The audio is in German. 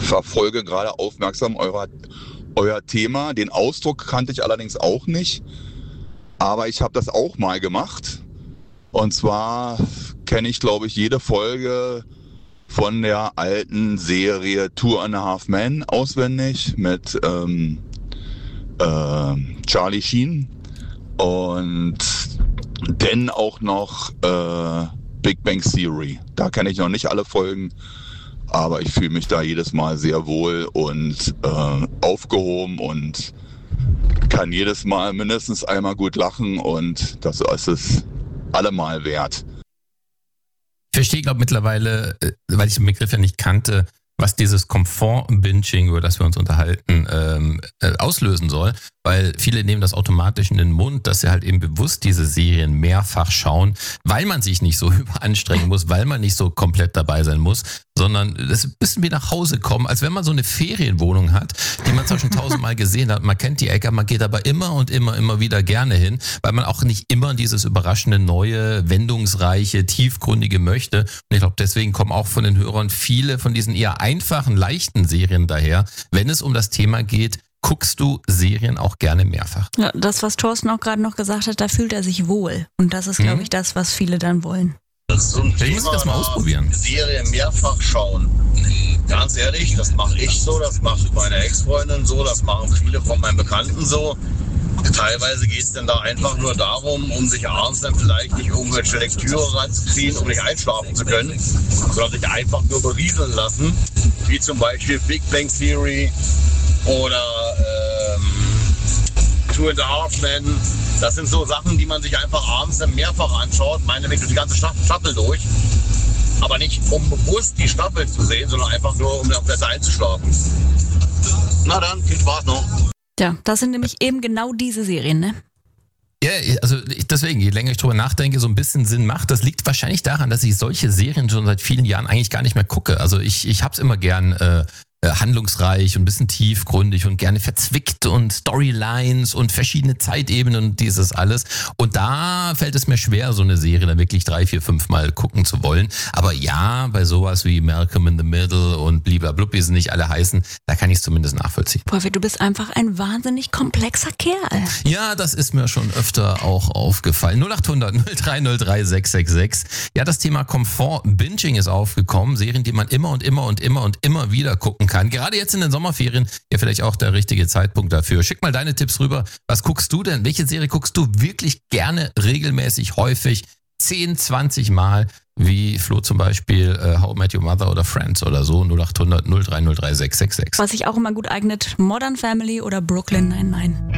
verfolge gerade aufmerksam euer Thema. Den Ausdruck kannte ich allerdings auch nicht. Aber ich habe das auch mal gemacht. Und zwar kenne ich, glaube ich, jede Folge von der alten Serie Two and a Half Men auswendig mit Charlie Sheen. Und dann auch noch Big Bang Theory. Da kenne ich noch nicht alle Folgen. Aber ich fühle mich da jedes Mal sehr wohl und aufgehoben und kann jedes Mal mindestens einmal gut lachen und das ist es allemal wert. Ich verstehe, glaube mittlerweile, weil ich den Begriff ja nicht kannte, was dieses Komfort-Binging, über das wir uns unterhalten, auslösen soll. Weil viele nehmen das automatisch in den Mund, dass sie halt eben bewusst diese Serien mehrfach schauen, weil man sich nicht so überanstrengen muss, weil man nicht so komplett dabei sein muss, sondern das ist ein bisschen wie nach Hause kommen, als wenn man so eine Ferienwohnung hat, die man zwar schon 1000-mal gesehen hat. Man kennt die Ecke, man geht aber immer und immer wieder gerne hin, weil man auch nicht immer dieses überraschende, neue, wendungsreiche, tiefgründige möchte. Und ich glaube, deswegen kommen auch von den Hörern viele von diesen eher einfachen, leichten Serien daher. Wenn es um das Thema geht, guckst du Serien auch gerne mehrfach? Ja, das, was Thorsten auch gerade noch gesagt hat, da fühlt er sich wohl. Und das ist, glaube ich, das, was viele dann wollen. Das ist so ein Thema, muss ich das mal ausprobieren. Serie mehrfach schauen. Ganz ehrlich, das mache ich so, das macht meine Ex-Freundin so, das machen viele von meinen Bekannten so. Teilweise geht es dann da einfach nur darum, um sich abends dann vielleicht nicht irgendwelche Lektüre reinzuziehen, um nicht einschlafen zu können, sondern sich einfach nur berieseln lassen, wie zum Beispiel Big Bang Theory oder Two and a Half Men. Das sind so Sachen, die man sich einfach abends dann mehrfach anschaut, meinetwegen die ganze Staffel durch. Aber nicht um bewusst die Staffel zu sehen, sondern einfach nur, um dann besser einzuschlafen. Na dann, viel Spaß noch. Ja, das sind nämlich eben genau diese Serien, ne? Ja, also deswegen, je länger ich drüber nachdenke, so ein bisschen Sinn macht. Das liegt wahrscheinlich daran, dass ich solche Serien schon seit vielen Jahren eigentlich gar nicht mehr gucke. Also ich hab's immer gern handlungsreich und ein bisschen tiefgründig und gerne verzwickt und Storylines und verschiedene Zeitebenen und dieses alles. Und da fällt es mir schwer, so eine Serie dann wirklich 3, 4, 5 Mal gucken zu wollen. Aber ja, bei sowas wie Malcolm in the Middle und bliblablub, wie sie nicht alle heißen, da kann ich es zumindest nachvollziehen. Boah, du bist einfach ein wahnsinnig komplexer Kerl. Ja, das ist mir schon öfter auch aufgefallen. 0800 030 666. Ja, das Thema Komfort-Binging ist aufgekommen. Serien, die man immer wieder gucken kann. Gerade jetzt in den Sommerferien ja vielleicht auch der richtige Zeitpunkt dafür. Schick mal deine Tipps rüber. Was guckst du denn? Welche Serie guckst du wirklich gerne, regelmäßig, häufig, 10, 20 Mal? Wie Flo zum Beispiel How I Met Your Mother oder Friends oder so. 0800 030 666. Was sich auch immer gut eignet, Modern Family oder Brooklyn Nine-Nine.